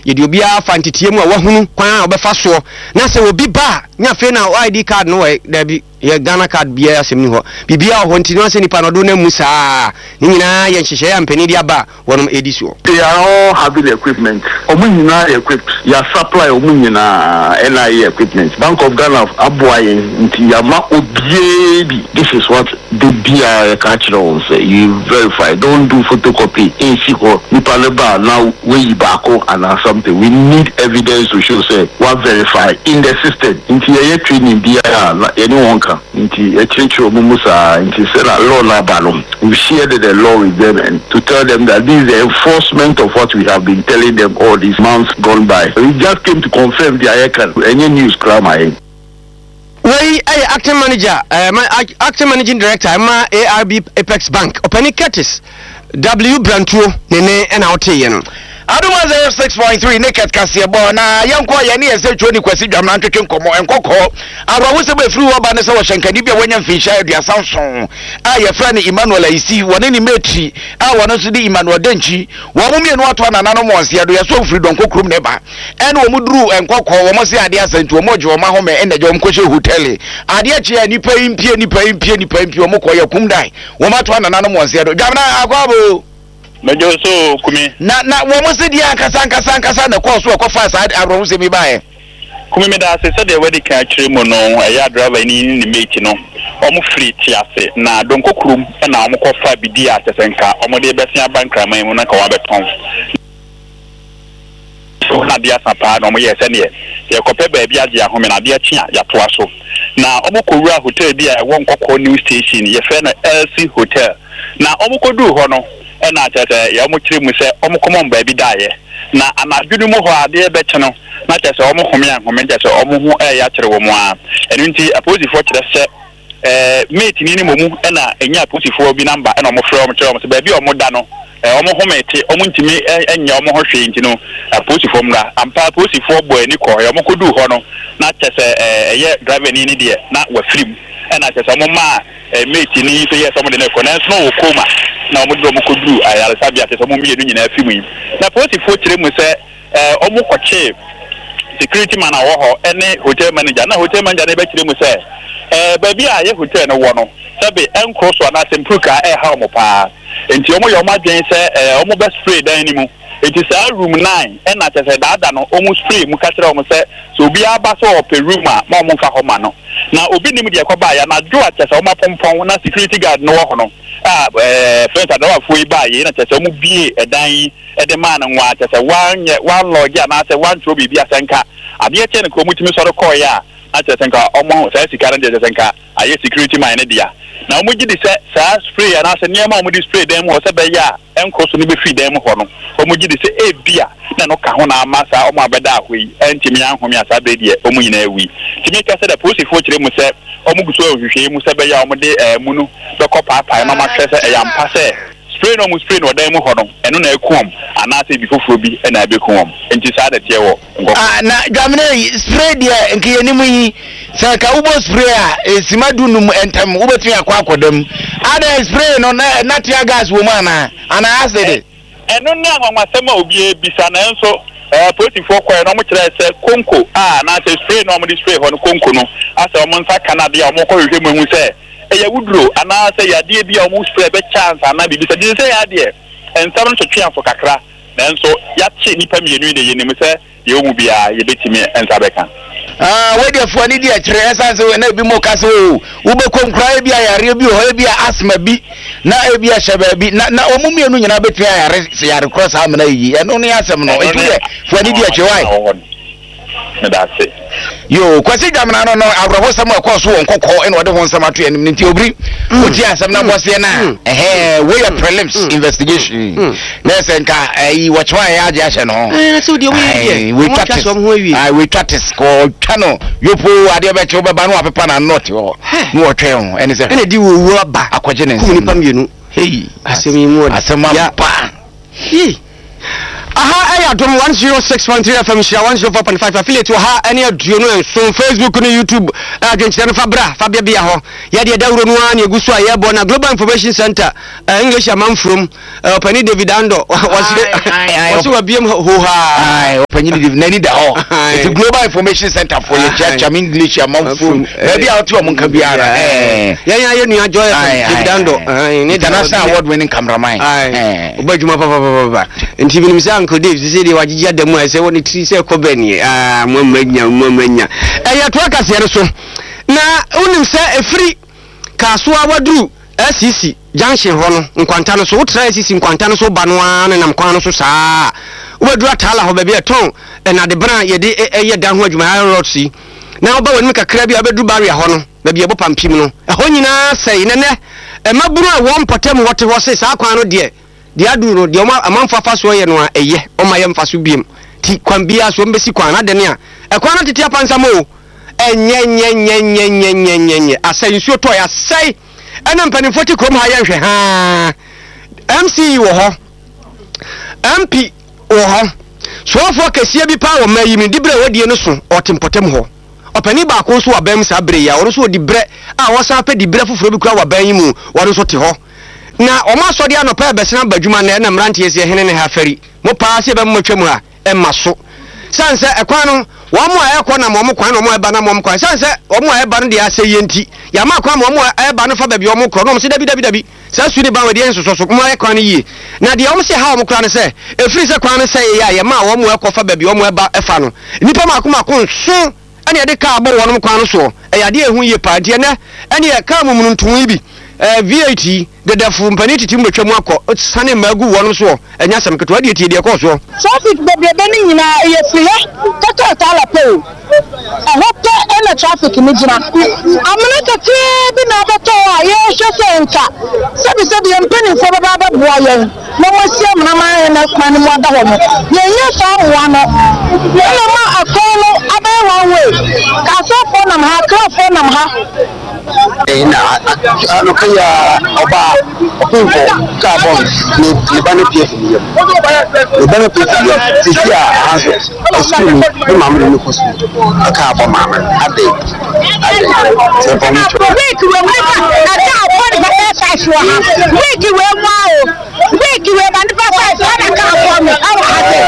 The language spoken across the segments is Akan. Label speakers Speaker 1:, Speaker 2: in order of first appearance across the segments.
Speaker 1: ye de obi a fantitie mu a wahunu kwan a obefa so na se obi ba nya fe na ID card no we da bi ye Ghana card bia asem ni ho bibia ho nti no se nipa no do na mu saa ni nyina ye nhyehyɛ ya mpani dia ba wonom edi so.
Speaker 2: They are all having the equipment. Omunyina equipped. Ya supply omunyina NIE equipment. Bank of Ghana aboaye nti ya ma obie. This is what the BIA catch on say. You verify. Don't do photocopy. Insiko nipa leba now we bako and something. We need evidence to show say what verify in the system. Nti ye training BIA anyone can. Nti echenchi omumusa nti say na law na balum. We shared the law with them and to tell them that this is the enforcement of what we have been telling them all these months gone by. We just came to confirm the IACAN. Any news, Krama?
Speaker 1: We acting manager, acting managing director, ARB Apex Bank, Openi Curtis, W Brantuo, Nene, and Aote.
Speaker 3: Aduma 06.3 naked Kasiabo na yanko ya ni esecho ni kwesi dwamna twetwe nkomo enkoko arawuse be free oba ne se wo hyenkadibia wanya mfinsha adua sanson a ye fra ni Emmanuel Aisi woni ni metri a wono so di Emmanuel Denchi wo mo mienu ato na nanom wonse ado ye so free donko krum ne ba ene wo muduru enkoko wo mo se ade asantu wo mo je wo ma home ene je wo mkohye hotel ade a chia nipa impie wo mo koye kumdai wo ma to na nanom wonse ado dwamna akwabo
Speaker 4: Mejo so kumi
Speaker 3: na wo mo se dia kasa na kwa so kwa fa sa abro se mi bae
Speaker 4: kumi me da se de wedi kan kire mu no ya driver ni mate no omo free ti ase na donko krum na omo ko fa bidi a tesenka omo de besia bankraman mu na ka wa beton so na dia sapa na omo ye se ne ye kope ba bia dia ho me na dia tia ya to aso na omo ko wura hotel dia won kokko new station ye fe na LC hotel na omo ko du ho no na tete ya mo kire mu se omo komon ba bi dae na anadwunu mu ho ade be che no na tete omo home tete omo ho ya kire wo mu a enu nti aposifo kire se mate ni momu na enya aposifo bi number na omo frɛ omo kire omo se ba bi omo da no omo home te omo ntimi enya omo ho hwe nti no aposifo mra ampa aposifo bo ani ko ya omo kodu ho no na tete ye driver ni de na wa film na tete omo ma mate ni so yes omo de na ko na so wo koma na omo do mo kodu ayare sabia tete omo mienu nyina afimu yi na aposifo kire mu se omo kwache security man awo ho ene hotel manager na hotel manager na be kire mu se baby a ye hotel no wo no sabe enkro so na sempruka ha omo pa enti omo yo madwen se omo be spray dan ni mu enti sa room 9 na tese dada no omo spray mu ka kire omo se so obi aba so ope room a ma omo fa ho ma no na obi nim de kwa ba ya na jo atese omo pompon na security guard no wo no friend adawa foi ba ye na tese omo bie edan yi de man nwa tese wan lodge na se wan tro bibia senka ade eche ne ko mutimi so ko ya atese senka omo se sikara de senka aye security man ne dia na omo gidi se sa spray na se niam omo di spray dem ho se be ya enkoso ne be free dem ho no omo gidi se ebia na no ka ho na amasa omo abeda ahoi entimi anhomi asa be die omo nyina ewi timi ka se da posifo kire mu se omo guso ohwehwe mu se be ya omo de munu be ko papa na ma hwe se ya mpa se spray no mu spray no dan mu ho no eno na ekum ana se bi foforo bi na be kum enti sa da tie wo
Speaker 3: na gamne spray dia nke yenimu yi sa ka ubo spray a simadu num entam ubetu akwa akodam ada spray no na tia gas wo mana ana acid
Speaker 4: eno na anwasema obi ebisa na enso posifo kwa no mo kire se konko na se spray no mo di spray ho no konko no asa mo nsa Canada ya mo ko hwehwe mu hu se eya wudro ana se ya de bia omo spray be chance ana bi se se ya de ensam no twetwe afo kakra na enso ya che nipa mienu de yenim se ye omu bia ye betimi ensa beka
Speaker 3: we dey for ni dia kire esanse we na bi mo kase o wo be konkra bia yare bi o bia asma bi na bia shaba bi na omu mienu nyina betimi yare cross amna yi eno ne asem no etu de for ni dia kire wai
Speaker 4: that's it.
Speaker 3: Yo, kwasi gamna no awrabo sam akoso won kokko ene wode hon sam ato enim nti obri oti asam na bose na we your prelims investigation na senka watchwa ya age ahye no
Speaker 1: so de
Speaker 3: we practice ko chano yopo ade be che obeba no apepa na not ho no wotwe ho ene se
Speaker 1: ene di wo aba
Speaker 3: akwaje ne
Speaker 1: ku nipa mienu asemi mu
Speaker 3: asema pa
Speaker 1: aha aya dom 106.3 FM shia 104.5 affiliate ha ene aduo no so Facebook no YouTube agentire no fabia bia ho ya de dawro no an eguso ayebo na Global Information Center English amam from Penny David Ando was wa biem ho ha
Speaker 3: panyin di nani da ho the global information center for your church English amamfu maybe out to amunka biara
Speaker 1: ya nua joy dando
Speaker 3: international award winning cameraman
Speaker 1: obadwuma papa nti binim say Uncle Dave say dey wagigi adamu say woni tri say kobani mwamanya ya to aka se so na unim say efri kasoa waduru SCC junction ho no nkwanta no so utra SCC nkwanta no so banoa na namkwan no so saa ubaduru atala ho ba bi eton na de bran ye de ye dan ho adwuma road si na oba woni kakra bi abeduru barrier ho no ba bi ebo pampim no ho nyina sei nene maburu a won potem wote ho sei saa kwan no de aduro de amanfafa so ye no a eye o ma ye mfaso biem ti kwan bia so mbesi kwan na de ne a ekwan no tete apansam o enye asensuo to ya sei ena mpanimfo ti krom ha ye hwe ha MC wo ho MP wo ho so fo kese bi pa wo mayi mi dibre wodie no so otempotem ho opani ba ko so wabam sa bre ya wo so dibre a wo sa pe dibre foforo bi kura waban yi mu wo so te ho na o ma so de anopa besena badwuma na mrante ese hene ne ha fari mo pa se be mo twam ha emma so sanse ekwan no wo mo ayekọ na mo kwan no mo eba na mo kwan sanse wo mo eba no de aseye nti ya ma kwan mo eba no fa ba bi wo mo kro no mo se dabi sa su ni ba we de enso so mo ayekọ no yi na de wo se ha wo kran se efiri se kwan no se ya ma wo mo ekọ fa ba bi wo mo eba efa no nipa ma ko so ene de ka abo wo no kwan no so e ya de ehu ye pa de ne ene e ka mumunu ntun bi VAT the defu mpani titi mbetwam akọ sane magu wo no so enya sam keto ade tie de ko so
Speaker 5: traffic bebe ni nyina ye fiye kata tala pe ahope ena traffic ni jira amana tete bi na beto a ye hwese nka sebi mpani fo baba boa yen na wasi amana ma na kwani mo da ho no ye nya fa ho no ena ma akolo abai one way ka so fo na ha ka fo na ha
Speaker 2: na ano kaya oba opunfo ka bon ni bana PF ni yam ni bana PF ti sia aso school ni mama ni ko school ka bo mama ade se bo mi to
Speaker 5: week we ka ata bon ba fa shwa week we mao week we ban fa fa na ka bo mi awa ade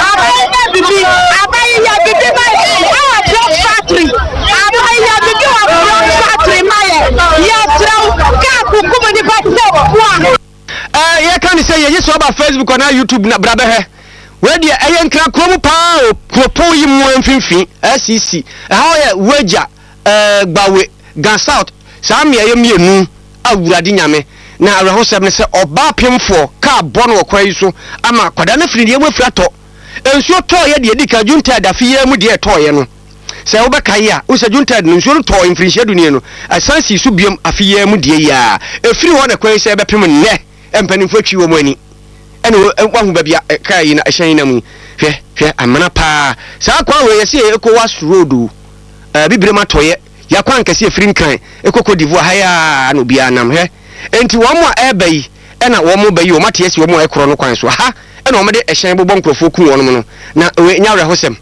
Speaker 5: abai ya bibi ba awa drug factory abai ya bibi wa drug factory maye ya trau ka ku kuma ni ba se wa
Speaker 1: ye kan say ye so ba Facebook na YouTube na brabe he we de eye nkra krom pa propo yi mu mfimfi SCC how ye wager gbawe Gan South sam ye mienu awurade nyame na areho sebe ne se oba pemfo ka bono okwan so ama kwada na firi de wafira to ensuo to ye de dika junta da fiye mu de to ye no se wo be kai a wo se junta no nsuo to infrinshia dunie no asansi su biem afiye mu de ya efiri ho na kwan se be pem ne empanimfo twi wo mu ani ene wahu ba bia kai na ehyan na mu hwe amana pa sa kwa we yesi ECOWAS road bibire matoye ya kwa nkase efiri nkan ekoko divoire haya no bia nam he enti wo mu a ebai ena wo mu bayi wo mate yesi wo mu ekoro no kwan so ha ena wo de ehyan bobon krofo ku wo no na we nya rehosem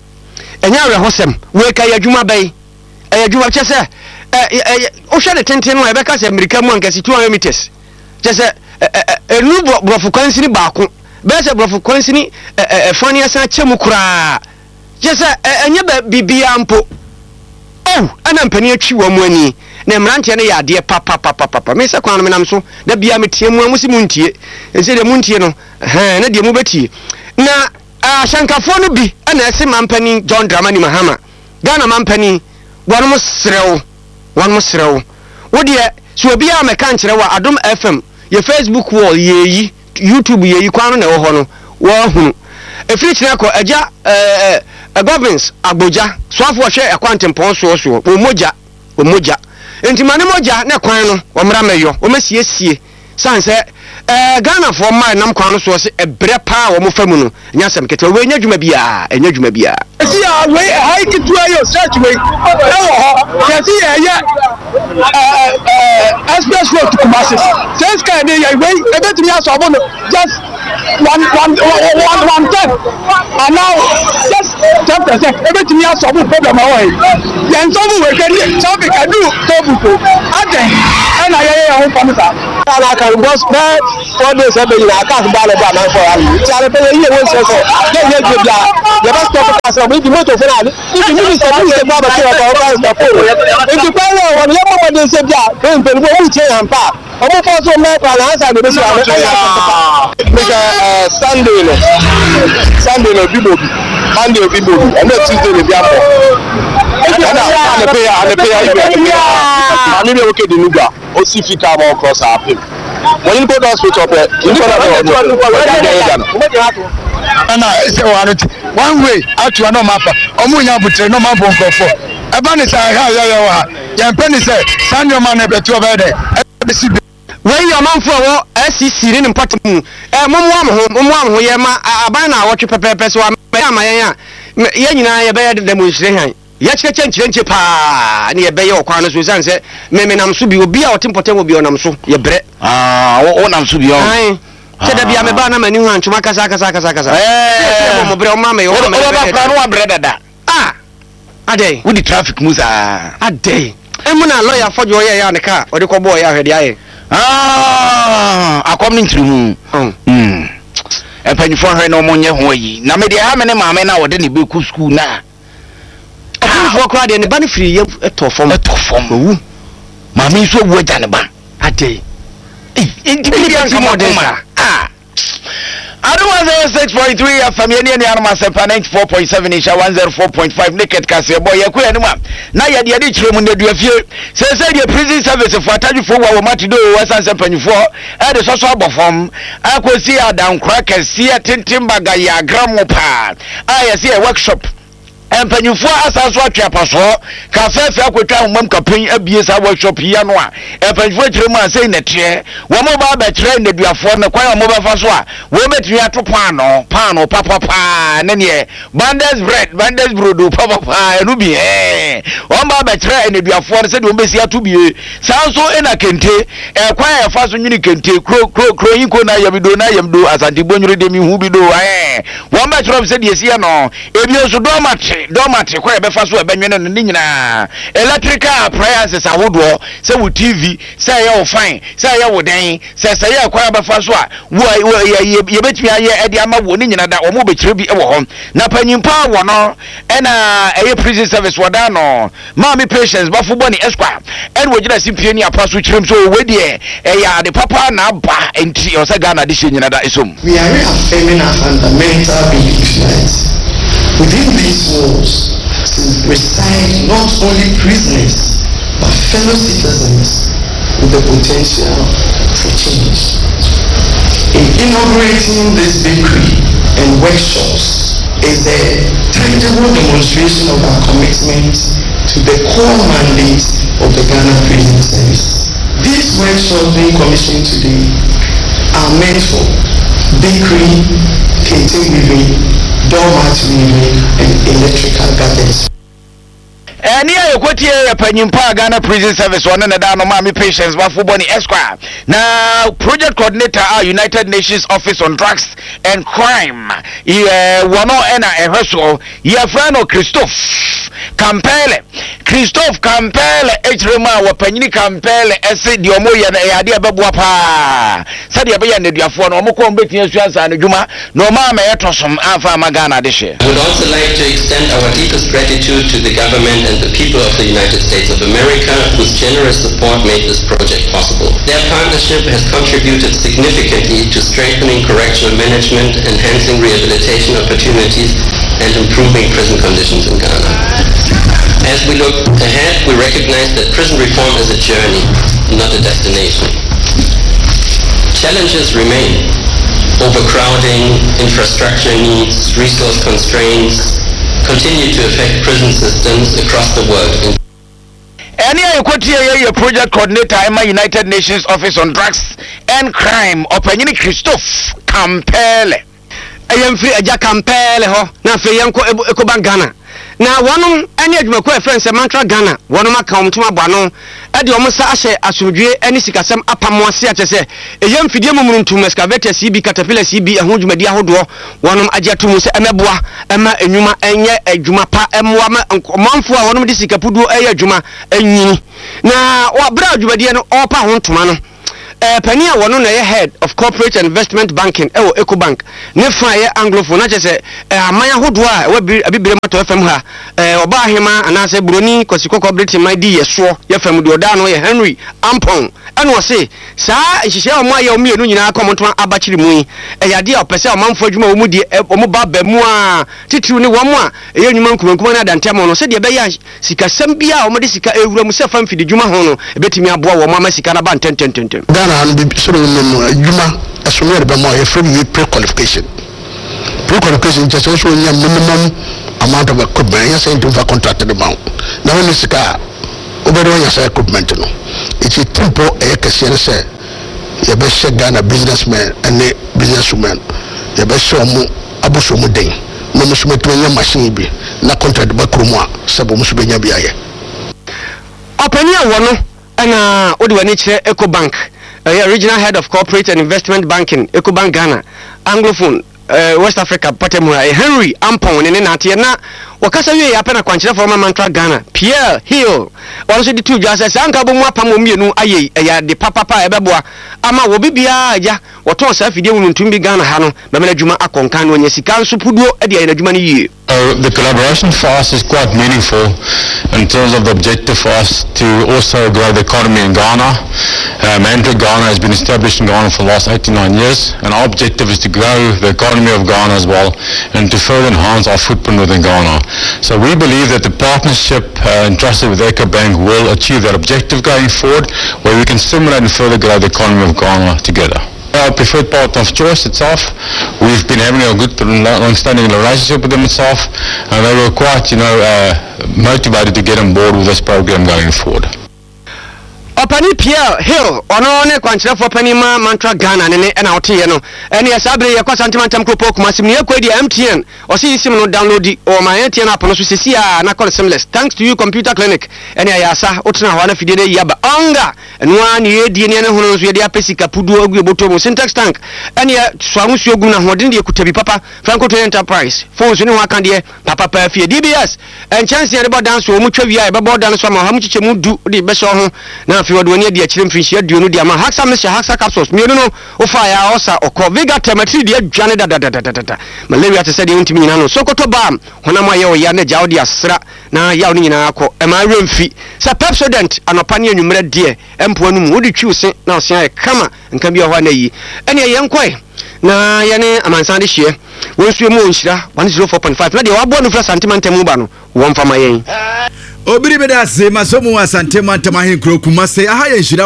Speaker 1: we kai adwuma bai adwuma chese o hwe de tenten no ebe ka se America mu nkase 200 meters chese enu brofu kwansini baako bese brofu kwansini fani asa chemu kura jese enye bibia mpo ana mpani atwi wo mu ani na mrante ne yade papa me se kwan me nam so da bia metie mu amusi muntie ense de muntie no na de mu betie na ashankafo no bi ana ese mampani John Dramani Mahama Ghana mampani wonmo srew wo de so bia me kan kire wa Adom FM ye Facebook wall yeyi YouTube yeyi kwano na wo ho no wo hunu efiri kire ko agya governance agboja so afo hwe akwantempon so omoja enti mane moja na kwan no wo mra meyo wo masiesie sanse Ghana for my nam kwano so se ebre pa wo mo famu no nyasem kete we nya dwuma bia esi a we high kitu ayo search we kesi ya express road to Kumasi sense kan dey we ebetimi aso abono just one 10 and now just
Speaker 5: chapter say ebetimi asolve problem away yen solve we can solve can do solve aden and ayeye ho famisa ala kan boss na 4 days ebe ina aka ba le ba na for ali ti ale pe ye won so ye je bia ye ba stop pass na bi motor for ali if minister do say ba ba say ba stop if you call one ye mo dey say bia en pe wo che yan pa omo for so me pa na answer dey so Sunday no bibo Monday bibo and Tuesday no biabo and pay I mean okay the nuga o si fit am cross our pay when you go down switch up you
Speaker 6: one way out to no map omunya butre no map nkofo eba ni say ya wa ya mpeni say Sunday man e betu obede
Speaker 1: when your man for SCC in Patamu, Mom, ye ma abana watch pepe so ama ya nyina ye be de demonstration han ye chenche pa na ye be ye okwan so san se me nam so bi obi a otimpotem obi onam so ye bre
Speaker 3: o nam so bi o
Speaker 1: ai che da bia me ba na mani hu antuma kasa mo bre o ma me o
Speaker 3: ba pra no wa bre dada
Speaker 1: adey
Speaker 3: with the traffic musa
Speaker 1: adey emuna lawyer fojo ye ya ne ka o de ko boy ya hwede aye
Speaker 3: akom ni ntirimu empanyifo hwe no monye ho yi na me de ha me ne maame na wode ne be ku school na
Speaker 1: afo kra de ne ba ne free ye etofom
Speaker 3: owu maame so wu aja ne ba
Speaker 1: adey
Speaker 3: intimidation modesa I don't want to 6.3 FM any animal 94.7 isha 104.5 naked kase boy yaku anima na ye de chire mu ndu afie say the prison service for attach for wa matido wasan sempanyfo e de soso abofom akosi adan crackers see tintim baga ya gramo pa ayesi a workshop empanyufo asaso atwapaso ka fefe akwetwa homam kapen abie sa workshop hia no a empanyufo kire mu asei netre wo mo ba ba kire neduafo ne kwan mo ba fa so a wo betumi atopo paano papa ne ne bandes brodo papa enu bi wo ba ba kire neduafo se de wo besi atubie sanso ena kente kwan ya fa so nyini kente kro yinko na yamdo asante bonyure de mi hu bi do wo ba kire se de sia no ebi oso domate kwa ebe fa so ebe nwene no nyina electrical appliances ahodo se wo TV se ya wo fine se ya wo den se ya kwa ebe fa so a ye betumi aye ede ama wo ni nyina da omo bekire bi e wo ho na panyimpa wo no na eye prison service wada no mami patience bafo boni esquire en wo gina simpie ni apaso kirem so we de ya de papa na ba enti o se Ghana de she nyina da isom
Speaker 7: we are reaffirming our fundamental beliefs within these walls reside not only prisoners but fellow citizens with the potential for change. In inaugurating this bakery and workshops is a tangible demonstration of our commitment to the core mandate of the Ghana Prison Service. These workshops being commissioned today are meant for bakery, kente weaving, dormat weaving and electrical gadgets.
Speaker 3: Eni ayokwoti e panyimpa Ghana Prison Service one na da no mami patience bafo boni esquire na project coordinator United Nations Office on Drugs and Crime wono ena ehweso ye friend o Christophe Campele ejrema wa panyini Campele ese di omo ye na yade abeboa pa sade be ye neduafo no omo ko mbetia suansa no dwuma no ma ma yetosom afa magana de hye.
Speaker 8: I would also like to extend our deepest gratitude to the government and the people of the United States of America whose generous support made this project possible. Their partnership has contributed significantly to strengthening correctional management, enhancing rehabilitation opportunities, and improving prison conditions in Ghana. As we look ahead, we recognize that prison reform is a journey, not a destination. Challenges remain. Overcrowding, infrastructure needs, resource constraints continue to affect prison systems across the world.
Speaker 3: Any a project coordinator in United Nations Office on Drugs and Crime, Opinion Christophe Campele.
Speaker 1: ɛyɛ mfiri agya kampɛɛle hɔ na afei yɛnkɔ Ecobank Ghana na wɔnom ɛne adwumakɔ ɛfrɛ sɛ Mantra Ghana wɔnom aka wɔn toma boano ɛde wɔn sa ahyɛ asomdwe ɛne sikasɛm apam ase akyɛ sɛ ɛyɛ mfidie mumuruntum excavator CB caterpillar CB ɛho dwumadi ahodoɔ wɔnom agye ato mu sɛ ɛmɛboa ɛma enwuma ɛnyɛ adwuma pa ɛmoa ma ɔmanfo a wɔnom de sikapuduo ɛyɛ adwuma ɛnyini na wɔabra adwumadie no ɔpa ho ntoma no Penny one on head of corporate and investment banking Ecobank ne fa ye anglophone na che se amanya hodwa we abibire mato fm ha oba hema anase broni kosikoko britain my di yeso ye fam de oda no ye Henry Ampon ene o se saa ehihye o mo aye o mienu nyina komonto abachiri mu yade a opese o manfo adwuma o mu di o mu ba ba mu a titiru ne wo mu a ye nyuma nkumankuma na dantem no se de be ya sika sem bia o mo de sika ewura mu se fam fidi dwuma ho no ebetimi aboa wo mo ama sika na ba ntentententen
Speaker 9: and be sort of Juma as from where a free pre-qualification. Pre-qualification just also a minimum amount of equipment, yes, into a contracted amount. Now, when this car, over the equipment, it's a tempo, a cashier say, you best shut down a businessman and a businesswoman, you best show mu abuso muding, no musumete machine be, na contract bakrumwa, sabo musubenya biaye.
Speaker 1: Openia one and Odwaniche Ecobank. Regional head of corporate and investment banking Ecobank Ghana Anglophone West Africa Patemura Henry Ampon ne natie na wakasa wie ya pena kwankyere for Mantra Ghana Pierre Hill also the two just anka bo mu apam omienu aye ya de papa ebeboa ama wo bibia aja woton sa fidie wuntum bi Ghana ha no be mena dwuma akonkan no nya sika nso puduo e de ya dwuma no yie.
Speaker 10: The collaboration for us is quite meaningful in terms of the objective for us to also grow the economy in Ghana. Mantra Ghana has been established in Ghana for the last 89 years, and our objective is to grow the economy of Ghana as well and to further enhance our footprint within Ghana. So we believe that the partnership entrusted with Ecobank will achieve that objective going forward, where we can stimulate and further grow the economy of Ghana together. Our preferred partner of choice itself, we've been having a good long-standing relationship with them itself, and they were quite, motivated to get on board with this program going forward.
Speaker 1: Opani Pierre Hill ono ne kwankyere for panima Mantra Ghana ne na ote no ene asabre ye kwa santimantam kropo kumasim ne yakwa di MTN o se sim no download o ma MTN app no so sesi a na call seamless thanks to you computer clinic ene ayasa otena ho na fide de yaba onga eno an ye die ne ho no so ye de apesika pudu agu eboto mu syntax tank ene so amusu ogum na ho de de kutabi papa Franco Enterprise phones ne ho aka de papa pa fie DBS en chance ye de bodan so mu twa wi a be bodan so ma ha mu chiche mu du de be so ho na wadwani de akire mfinhia aduonu de ama Haxa Mr Haxa capsules mienu no ofa ya osa okọ Vega Temetri de adwane dadadadada malaria te se de untimi nyina no Sokoto bam honam aye o ya na jawo de asra na yawo ni nyina akọ ema remfi sa Pepsodent anopa ne anwumre de empo anu mu odi twi ose na ose aye kama nka bi ho na yi ene ye nkoi na ye ne amansan de hye wonsuo mu onhyira 104.5 na de wabo no fra santimantem ba no won fama yen
Speaker 11: Obiri beda se masomu asante mantama hin krokuma se aha ye nhira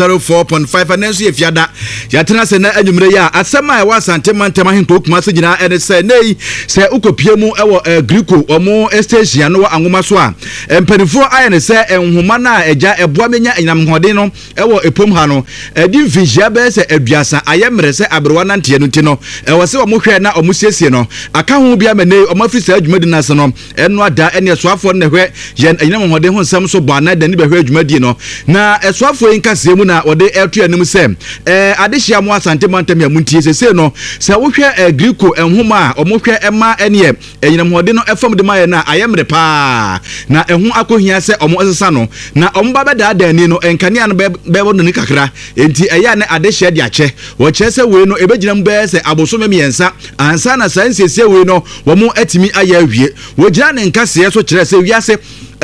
Speaker 11: 104.5 anenso ye fiada yatena se na anwumre ya asema e wasante mantama hin krokuma se gina ene se nei se ukopie mu ewo Grico omo station no anwoma so a empanifo aye ne se enhoma na eja eboa menya enyamhode no ewo epom ha no edi mfinhia be se aduasa aye mre se abrewa nante no ti no ewo se omo hwe na omo siesie no aka ho bia menei omo afisa adwumadi na se no eno ada ene soafo ne hwe yen mode ho nsam so bana da ni behwe adwumadi no na esoafo yin kase mu na ode etu anim se adehia mu asante mantem ya muntie sese no se wo hwe Grico enhoma a omohwe ema ene enyinamhode no efam de maye na ayemre pa na ehu akohia se omo esesa no na omo ba beda adani no enkania no bebo no ni kakra enti eya ne adehia de ache wo che se we no ebegina mbe se abosome miensa ansa na sansese we no wo mo atimi aya awie wo gina ne nkase so kire se wiase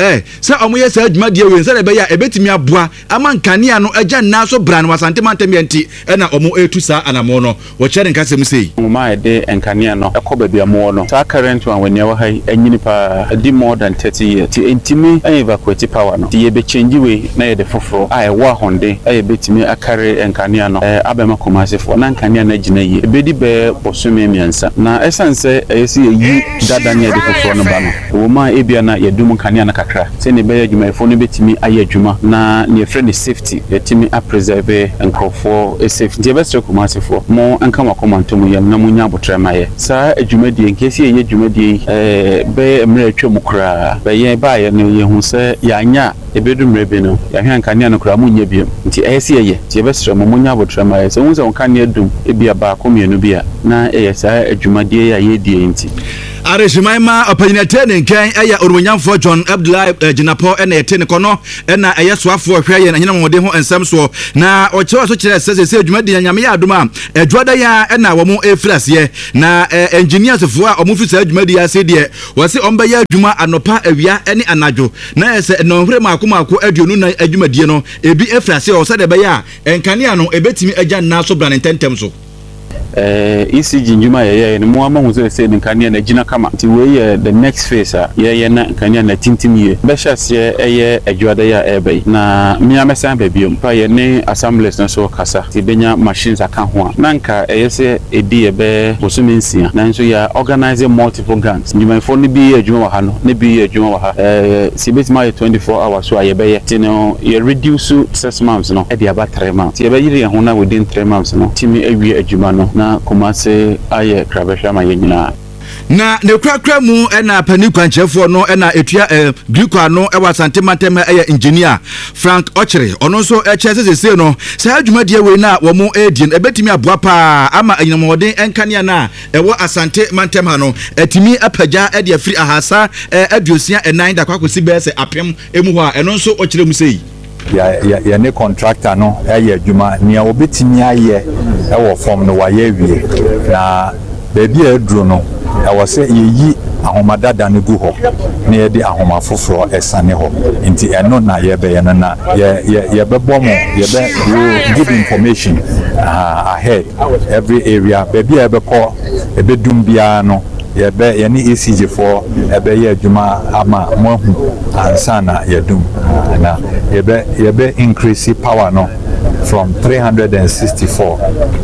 Speaker 11: se omoye se adwuma de we se be ya ebetimi aboa ama nkania no agya na so bra no wasante mantem yanti na omo etu sa anamo no wo chere nka sem sei
Speaker 12: ma ede nkania no ekoba bia mo no sa current one when you hai anyini pa di more than 30 years ti entimi evacuate power no ti ye be change we na ye de foforo a wa honde e betimi akare nkania no abema komasefo na nkania na gina yi ebedi be bosome miensa na essence esi yi dada ne de foforo no ba no wo ma ebia na ye dum nkania na kakra se ne be adwumayefo no betimi aye adwuma na ne friend safety yetimi a preserve nkrofo safety be stre kumasefo mo anka makomantom yam na munya abotrema ye sa adwumadie nkesi ye adwumadie be emre atwam kura be ye ba ye no ye hu se ya anya ebedum rebe no ya hwan kane no kura munya biem nti ehse ye ti be stre mo munya abotrema ye se hu se on kane adum ebia ba komienu bia na sa adwumadie ya ye die nti
Speaker 11: Areshimaima opanyinate ne nkan eya orumanyamfo John Abdullahi Jinapo ena yete ne kono ena eye soafo hweye na nyina mode ho ensem so na ochewa so kire sese adwumadi nyame ya adoma adwada ya ena wo mu efrase na engineers fo a omufisa adwumadi ya se de wose omba ya adwuma anopa awia ene anajo na ese no hwere makomako aduonu na adwumadi no ebi efrase o se de be ya enkane ano ebetimi agya na so bran tentem so
Speaker 12: ECG njuma ye ni mo hu se nkania na gina kama ti we the next phase ye na nkania na tintim ye be hyase ye adwada ya ebe na mia mesan ba biom pa ye ne assemblies na so kasa ti benya machines aka ho na nka se edi ye be bosumensia na nso ya organize multiple gangs njuma fo ni bi adwuma wa ha no ne bi adwuma wa ha si betima ye 24 hours so ye be ye ti no ye reduce 6 months no e dia ba 3 months ye be yiri ho na within 3 months no timi awie adwuma no na kumase aye krabesha ma yenyina
Speaker 11: na ne krakra mu ena pani kwanchefo no ena etua grikwa no ewa santimantem eye engineer Frank Ochre ono so echesese no sa adwumadie we na wo mu edin ebetimi aboa pa ama anyamode enkania na ewo asante mantem ha no etimi apaja ede afiri ahasa aduosia enan da kwakosi bese apem emu ho a eno so Ochre mu sei
Speaker 13: ya ne contractor no aye adwuma nia obetimi aye ewo form no wa ye wie na baby edru no e wose yeyi ahomadada ne gu ho na ye de ahoma foforo esane ho nti eno na ye be ye na ye bebo mo ye be give information ahead every area baby e be ko e be dum bia no ye be ye ni ECG for e be ye adwuma ama mo hu ansana ye dum na ye be increase power no from 364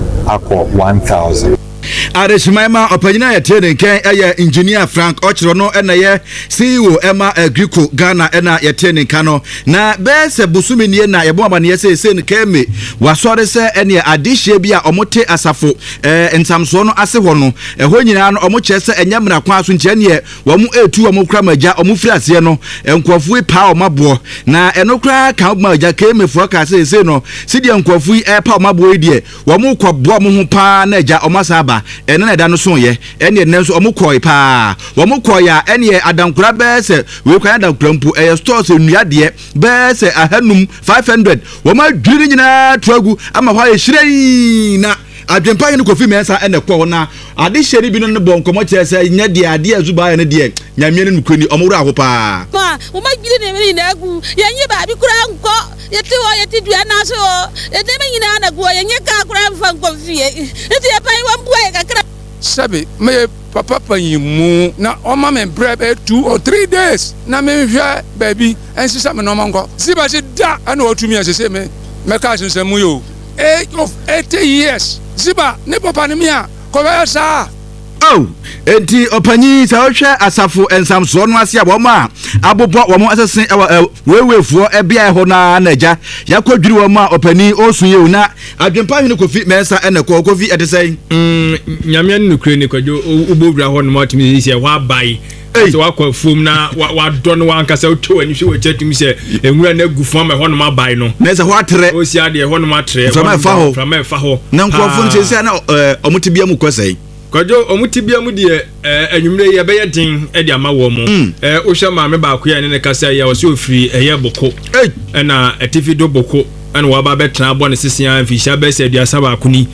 Speaker 13: akọ 1000
Speaker 11: Areshimaima opanyina ya tene ken eye engineer Frank Ochro no ena ye CEO Emma Agriko Ghana ena ya tene kano na bese busumi nie na yebo amane ye se keme wasore se ene adihye bia omote asafo ensamso no ase ho no ho nyina no omo chese enyamra kwa so nche ne wo mu etu omo kra maja omo firase no enkofu pa omabo na enokra ka maja keme fo ka se no sidi enkofu pa omabo die wo mu kwabo mo ho pa na ja omasaba ene na da no so ye ene ne so omukoi pa omukoi a ene adankura bese we kwa adankura mpu stores nuade bese ahanum 500 wo ma dwiri nyina tuagu ama hwa ye hirei na adwempa ye no kofi mensa ene kwa na ade hyeri bi no ne bon komo chese nya de ade azuba ye ne de nyamie ne nukoni omuru aho pa
Speaker 14: ma wo ma dwiri ne meri na agu ye nye ba bi kura nko yeti wo yeti dua na so yeti me nyina na go ye nye ka kura mfa nko fie yeti ye pan wo mbuo ye kakra
Speaker 15: sabe me papa panyimu na oma me brebe 2 or 3 days na me hwe baby ensisa me no manko siba se da ana otumi asese me ka sensemu yo age of 80 years siba ne papa ne mia ko ba sa
Speaker 11: oh enti opanyi sa ohwe asafo ensamso no ase aboma abobo wo mo asese wewefuo ebia ho na naja yakodwiri wo ma opani osunye una adwempa hwene kofi mensa ene kofi edesai
Speaker 16: nyame nukure ni kwajo ubowura ho no matimi se wa bai so wakọ fom na wa don wa ankasa oto ani hwe wechetum se enwura na gu fom ma ho no mabai no
Speaker 11: na se ho atere
Speaker 16: o si ade ho no matre
Speaker 11: from fa ho na nkofo nse na omutibia mu kwasai
Speaker 16: kwajo omutibia mu de anwumre ye be yedin e de ama wo mu o hwe ma me ba ko ya ne kasa ya wo se ofiri eye boko na atifido boko ana wa ba betra abo ne sisia fisha be se aduasa ba kuni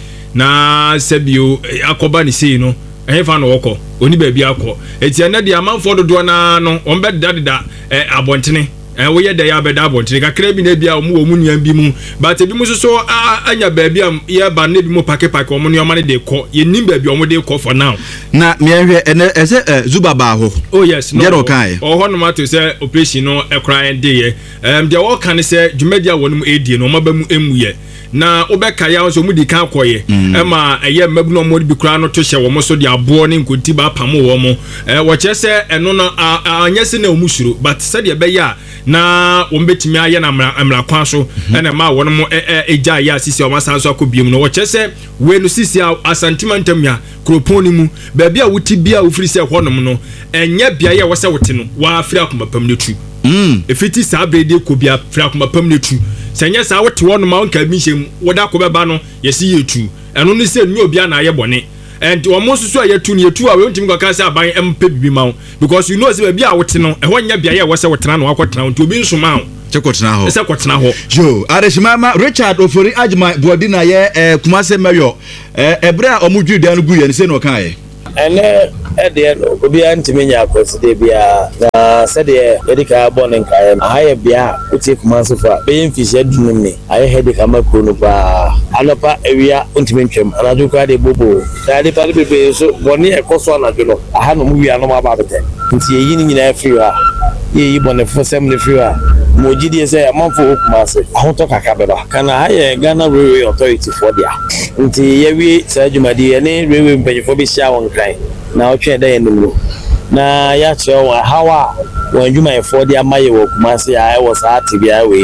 Speaker 16: na sebio akoba ne sei no ehefa no woko oni ba bi akọ eti na de amanfo dodo na no on be dadeda abontene wo ye da ya be da abontene kakra bi na bia o mu wo mu nuan bi mu but ebi mu so anya ba bi am ye ba na bi mu pake o mu nuan ma ne de kọ ye nim ba bi o mu de kọ for now
Speaker 11: na me hwe ene ese zubaba ho
Speaker 16: oh yes no
Speaker 11: yero kai
Speaker 16: o ho no matter say operation no ekra ende ye de wo kan say dwumadia wonum edie no ma ba mu emu ye na obeka ya so mu di kan koye ma eye mabu no mo bi kura no to hye wo mo so di abo ne nkoti ba pam wo mo wo chese eno no anyese na omusuro but said ye be ya na wo mbetimi aye na amra kwan so na ma wo no mo eja ya sisi o masan so akobiem no wo chese we no sisi asantimantam ya kroponi mu ba bia wuti bia wo firi se honom no enye bia ye wo se wote no wa afiri akomapam ne tu efiti sa brede ko bia afiri akomapam ne tu senya sa wote wono ma onka bi hyem woda ko beba no yesi yetu eno ne se nyo bia na aye bone and omo susu ayetu ne yetu a we ntim kwaka se aban empe bibi ma because you know se bia wote no ehwo nya bia ye wo se wotena no akotena nti obi nsoma ho
Speaker 11: chekotena ho
Speaker 16: ese kotena ho
Speaker 11: jo areshimama Richard Ofori Ajima Buodina ye Kumase Mayo ebra omudwi dan gu ye ne se no kan ye
Speaker 17: ene ede obi antimenya akoside bia na sede edika bonen kae aye bia uti Kumase fa be mfishe dunum ni aye hedika makro no ba anopa ewia untimentwem anadu ka de bobo tade pale bebe so boni ekoso anadu no aha no mu wia no ma ba bete nti eyi ni nyina afiwa yi bone fosem ne fiwa mojidi ese amanfo Kumase ahoto kakabeba kana aye Ghana Railway Authority for dia nti yewi sajumadi ene railway mpanyefo bi sha won kan na otwe da yenum na ya chewa hawa wanjuma efo dia maye wo Kumase ya wo sa tibia we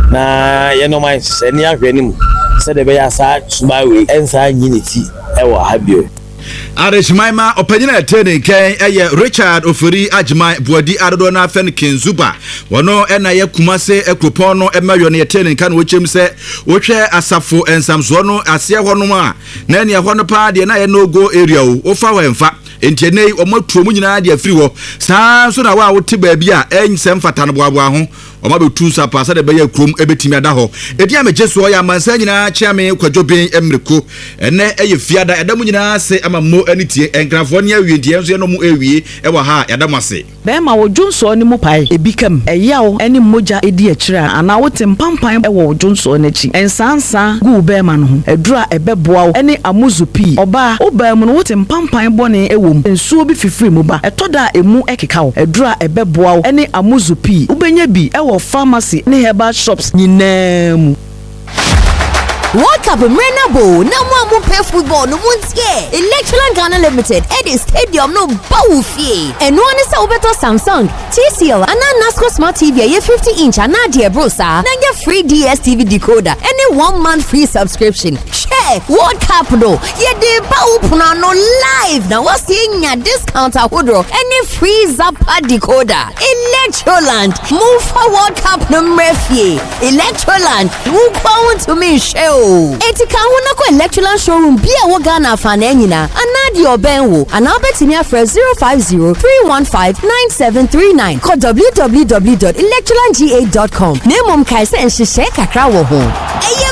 Speaker 17: na yeno man se ni ahwenim se de be ya sa sumawe ensa nyiniti ewo habio
Speaker 11: Areshmaima opanyina etene ken eye Richard Ofori Ajima Buodi adodo na afen Kenzuba wono ena ye Kumase ekropon no emayo ne etene kan wo chem se wo hwe asafo ensamso no ase hono a na ne hono pa de na ye no go area wo fa wenfa entienei omatuo mu nyina de afiri ho saa so na wa wo te ba bia ensem fatano boabo ho oma be tu sapa sa de be ya krom ebetimi ada ho edi amejeso ya mansa nyina chiame kwadwoben emreko ene eye fiada edam nyina se amammo anitie enkrafo ne awie enso no mu ewie ewa ha yadam ase
Speaker 18: be ma wo dwonso ne mu pai ebikam eyawo ene moja edi akira ana wote mpampan ewo dwonso ne chi ensansa gu be ma no ho edura ebeboawo ene amuzupi oba oba mu no wote mpampan bone ewom ensuo bi fifiri mu ba etoda emu ekekawo edura ebeboawo ene amuzupi ubenya bi pharmacy ne herbal shops nyinam
Speaker 19: World Cup Mrenabo na mwamu pe football no muntie Electroland Ghana Limited Eddie Stadium no bawufie eno ani sa obeto Samsung TCL ana Nasco Smart TV ye 50-inch ana de brosa na get free DSTV decoder any 1 month free subscription share World Cup no ye de bawupuna no live na wasinya discount ahodro any free Zappa decoder Electroland move for World Cup no mrefie Electroland who want to me show Etika wona ko Electroland showroom bia wo Ghana fa na nyina anadi obenwo ana obetimi afre 050-315-9739 call www.electrolandga.com Nemom kai se enhye kakra wo ho